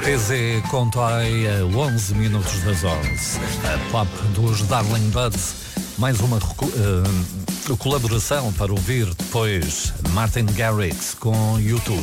CZ com Toy a 11 minutos das 11. A pop dos Darling Buds, mais uma colaboração para ouvir depois Martin Garrix com YouTube.